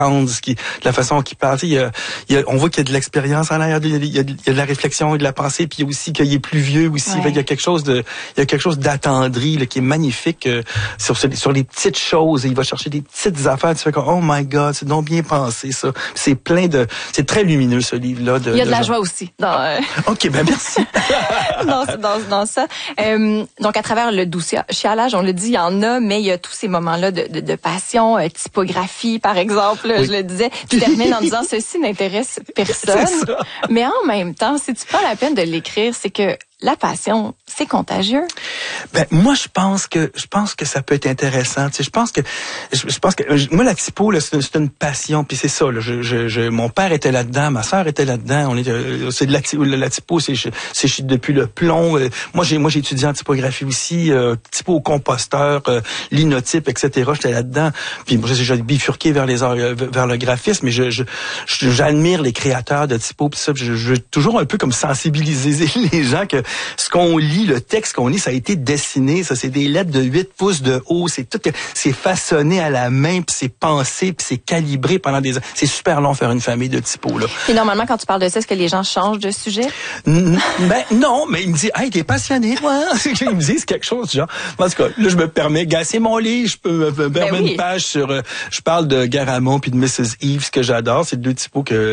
la façon qu'il parle, on voit qu'il y a de l'expérience en arrière, il y a de la réflexion et de la pensée, puis aussi qu'il est plus vieux aussi. Il y a quelque chose d'attendri là, qui est magnifique sur les petites choses. Il va chercher des petites affaires. Tu fais comme oh my God, c'est donc bien pensé ça. C'est très lumineux ce livre-là. Il y a de la joie aussi. Ok, ben merci. dans ça. Donc à travers le doux chialage, on le dit, il y en a, mais il y a tous ces moments-là de passion, typographie par exemple. Oui. Je le disais, tu termines en disant ceci n'intéresse personne. Mais en même temps, si tu prends la peine de l'écrire, c'est que la passion, c'est contagieux. Ben moi je pense que ça peut être intéressant. Tu sais, je pense que moi la typo là, c'est une passion, puis c'est ça là, mon père était là-dedans, ma sœur était là-dedans, c'est de la typo, c'est depuis le plomb. Moi j'ai étudié en typographie aussi, typo au composteur, linotype, etc. J'étais là-dedans. Puis moi j'ai bifurqué vers le graphisme, mais j'admire les créateurs de typo, puis ça, je veux toujours un peu comme sensibiliser les gens que ce qu'on lit, le texte qu'on lit, ça a été dessiné, ça c'est des lettres de 8 pouces de haut, c'est façonné à la main, puis c'est pensé, puis c'est calibré pendant des ans. C'est super long faire une famille de typos là. Et normalement quand tu parles de ça, est-ce que les gens changent de sujet? Ben non, mais ils me disent hey, t'es passionné toi. Ils me disent quelque chose genre. En tout cas, là je me permets gasser mon lit, je peux me permettre une page sur je parle de Garamond puis de Mrs. Eves que j'adore, c'est deux typos qui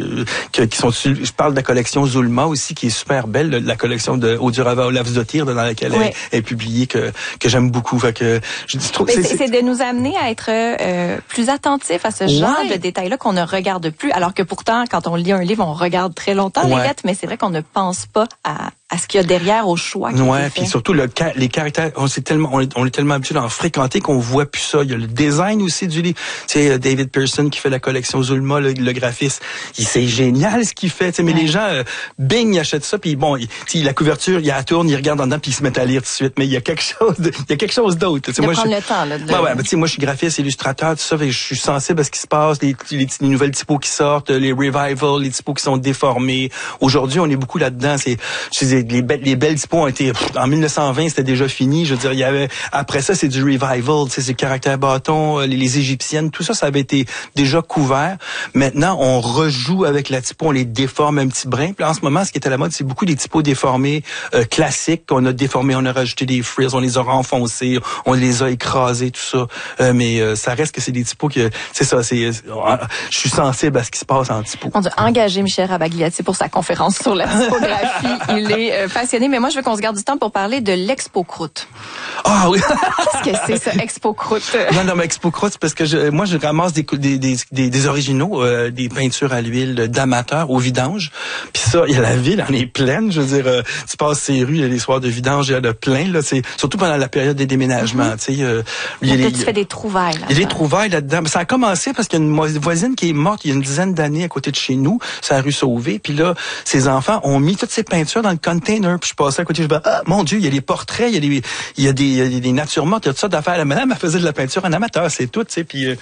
sont je parle de la collection Zulma aussi qui est super belle, la collection de Odurava Olavsdottir dans laquelle elle est publiée que j'aime beaucoup. Fait que c'est de nous amener à être plus attentifs à ce genre de détails-là qu'on ne regarde plus, alors que pourtant quand on lit un livre, on regarde très longtemps les lettres, mais c'est vrai qu'on ne pense pas à ce qu'il y a derrière au choix. Puis surtout les caractères, on est tellement habitué d'en fréquenter qu'on voit plus ça. Il y a le design aussi du livre. Tu sais, David Pearson qui fait la collection Zulma, le graphiste, c'est génial ce qu'il fait. Mais les gens, bing, ils achètent ça, puis bon, la couverture, il la tourne, ils regardent en dedans, puis ils se mettent à lire tout de suite. Mais il y a quelque chose d'autre. De prendre le temps là. Moi, je suis graphiste, illustrateur, tout ça, et je suis sensible à ce qui se passe, les nouvelles typos qui sortent, les revivals, les typos qui sont déformés. Aujourd'hui, on est beaucoup là-dedans. Les belles typos ont été en 1920, c'était déjà fini. Je veux dire, il y avait après ça, c'est du revival, c'est le caractère bâton, les égyptiennes, tout ça, ça avait été déjà couvert. Maintenant, on rejoue avec la typo, on les déforme un petit brin. Puis en ce moment, ce qui est à la mode, c'est beaucoup des typos déformés classiques qu'on a déformés, on a rajouté des frills, on les a renfoncés, on les a écrasés, tout ça. Mais ça reste que c'est des typos que c'est ça. Je suis sensible à ce qui se passe en typo. On a engagé Michel Rabagliati pour sa conférence sur la typographie. Il est passionné, mais moi je veux qu'on se garde du temps pour parler de l'Expo Croûte. Ah oui. Qu'est-ce que c'est ça, Expo Croûte? Non, mais Expo Croûte, c'est parce que je ramasse des originaux, des peintures à l'huile d'amateurs au vidange. Puis ça, il y a la ville en est pleine. Je veux dire, tu passes ces rues, il y a les soirs de vidange, il y en a plein là. C'est surtout pendant la période des déménagements. Tu sais, tu fais des trouvailles là. Il y a des trouvailles là-dedans. Ça a commencé parce qu'il y a une voisine qui est morte il y a une dizaine d'années à côté de chez nous, c'est la rue Sauvé. Puis là, ses enfants ont mis toutes ces peintures dans le container. Puis je passais à côté, je me dis, mon Dieu, il y a des portraits, il y a des natures mortes, il y a tout ça d'affaires. La madame, elle faisait de la peinture en amateur, c'est tout, tu sais. Puis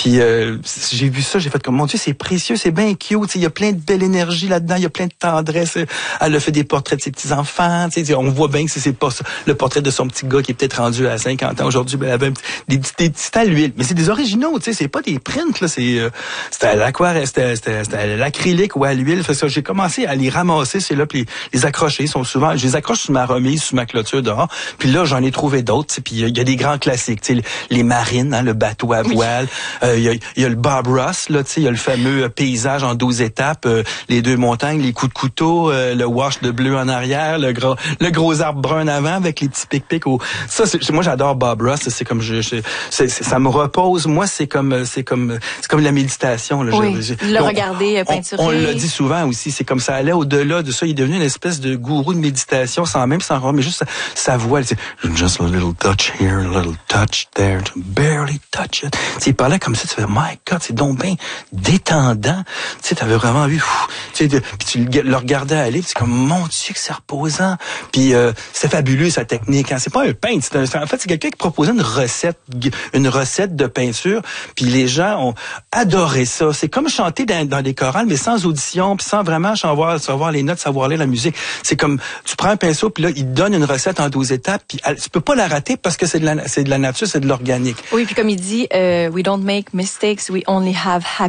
j'ai vu ça, j'ai fait comme, mon Dieu, c'est précieux, c'est bien cute. Il y a plein de belle énergie là-dedans, il y a plein de tendresse. Elle a fait des portraits de ses petits enfants. On voit bien que c'est pas ça. Le portrait de son petit gars qui est peut-être rendu à 50 ans aujourd'hui, elle avait des petits à l'huile. Mais c'est des originaux, tu sais, c'est pas des prints là. C'était à l'aquarelle, c'était à l'acrylique ou à l'huile. Fait que j'ai commencé à les ramasser, c'est là, puis les accrocher. Je les accroche sur ma remise, sur ma clôture dehors. Puis là, j'en ai trouvé d'autres. Puis il y a des grands classiques, tu sais, les marines, le bateau à voile. Il y a le Bob Ross, là, tu sais, il y a le fameux paysage en 12 étapes, les deux montagnes, les coups de couteau, le wash de bleu en arrière, le gros arbre brun avant avec les petits pic-pics. Ça, moi, j'adore Bob Ross. C'est comme ça me repose. Moi, c'est comme la méditation. Là, le regarder peinturer. On l'a dit souvent aussi. C'est comme ça allait au-delà de ça. Il est devenu une espèce de gourou de méditation sans même s'en rendre, mais juste sa voix. C'est just a little touch here, a little touch there, to barely touch it. T'sais, il parlait comme ça. Tu fais, my God, c'est donc bien détendant. Tu sais, t'avais vraiment vu. Puis tu le regardais aller. C'est comme, mon Dieu, que c'est reposant. Puis c'est fabuleux sa technique. Hein. C'est pas un peintre. En fait, c'est quelqu'un qui proposait une recette de peinture. Puis les gens ont adoré ça. C'est comme chanter dans des chorales, mais sans audition, puis sans vraiment savoir les notes, savoir lire la musique. C'est comme, tu prends un pinceau, puis là, il te donne une recette en 12 étapes, puis tu peux pas la rater parce que c'est de la nature, c'est de l'organique. Oui, puis comme il dit, we don't make mistakes, we only have